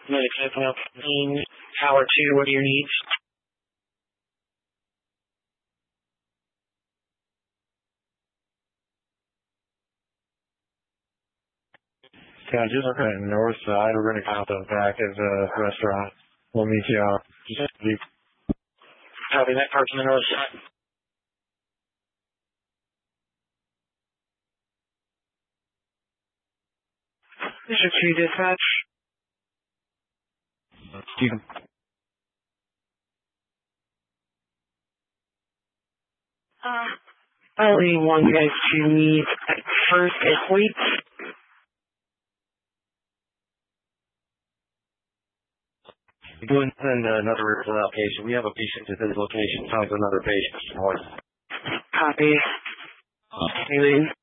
Medic open up. Tower 2, what are your needs? Yeah, just looking at the north side. We're going to count the back of the restaurant. We'll meet you out. Copy that part from the north side. Bishop 2 dispatch. Stephen. Only one guys to meet at first athlete. Go and send another referral application. We have a patient at this location. Found another patient. Copy. Alien.